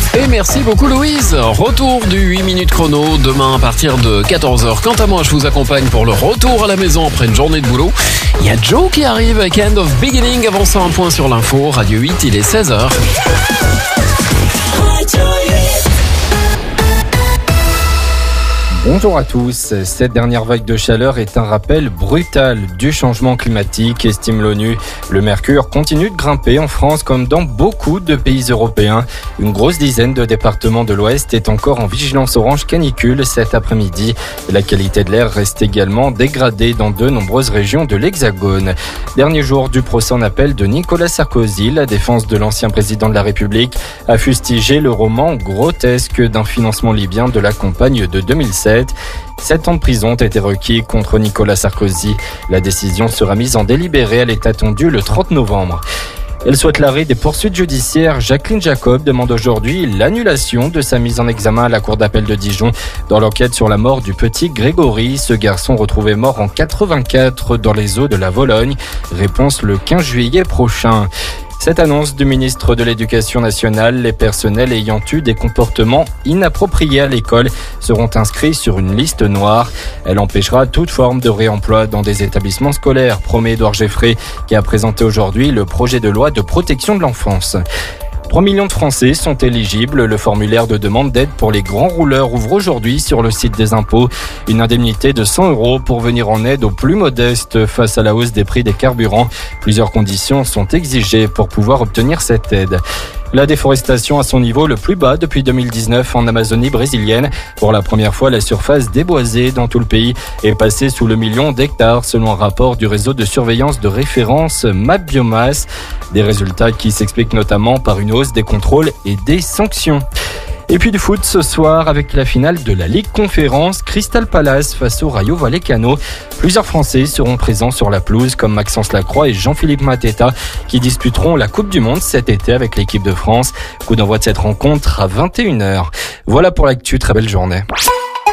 Et merci beaucoup Louise. Retour du 8 minutes chrono demain à partir de 14h. Quant à moi, je vous accompagne pour le retour à la maison après une journée de boulot. Il y a Joe qui arrive avec End of Beginning. Avant ça, un point sur l'info. Radio 8, il est 16h. Bonjour à tous. Cette dernière vague de chaleur est un rappel brutal du changement climatique, estime l'ONU. Le mercure continue de grimper en France comme dans beaucoup de pays européens. Une grosse dizaine de départements de l'Ouest est encore en vigilance orange canicule cet après-midi. La qualité de l'air reste également dégradée dans de nombreuses régions de l'Hexagone. Dernier jour du procès en appel de Nicolas Sarkozy, la défense de l'ancien président de la République a fustigé le roman grotesque d'un financement libyen de la campagne de 2007. 7 ans de prison ont été requis contre Nicolas Sarkozy. La décision sera mise en délibéré. Elle est attendue le 30 novembre. Elle souhaite l'arrêt des poursuites judiciaires. Jacqueline Jacob demande aujourd'hui l'annulation de sa mise en examen à la cour d'appel de Dijon dans l'enquête sur la mort du petit Grégory. Ce garçon retrouvé mort en 84 dans les eaux de la Vologne. Réponse le 15 juillet prochain. Cette annonce du ministre de l'Éducation nationale, les personnels ayant eu des comportements inappropriés à l'école seront inscrits sur une liste noire. Elle empêchera toute forme de réemploi dans des établissements scolaires, promet Édouard Geffray, qui a présenté aujourd'hui le projet de loi de protection de l'enfance. 3 millions de Français sont éligibles. Le formulaire de demande d'aide pour les grands rouleurs ouvre aujourd'hui sur le site des impôts. Une indemnité de 100 € pour venir en aide aux plus modestes face à la hausse des prix des carburants. Plusieurs conditions sont exigées pour pouvoir obtenir cette aide. La déforestation à son niveau le plus bas depuis 2019 en Amazonie brésilienne. Pour la première fois, la surface déboisée dans tout le pays est passée sous le 1 million d'hectares selon un rapport du réseau de surveillance de référence MapBiomass. Des résultats qui s'expliquent notamment par une hausse des contrôles et des sanctions. Et puis du foot ce soir avec la finale de la Ligue Conférence, Crystal Palace face au Rayo Vallecano. Plusieurs Français seront présents sur la pelouse comme Maxence Lacroix et Jean-Philippe Mateta qui disputeront la Coupe du Monde cet été avec l'équipe de France. Coup d'envoi de cette rencontre à 21h. Voilà pour l'actu, très belle journée.